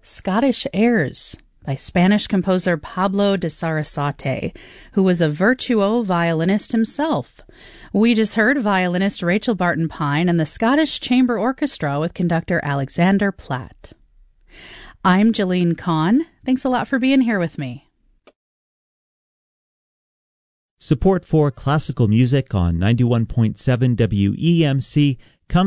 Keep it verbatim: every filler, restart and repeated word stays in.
Scottish Airs by Spanish composer Pablo de Sarasate, who was a virtuoso violinist himself. We just heard violinist Rachel Barton Pine and the Scottish Chamber Orchestra with conductor Alexander Platt. I'm Jolene Kahn. Thanks a lot for being here with me. Support for classical music on ninety-one point seven W E M C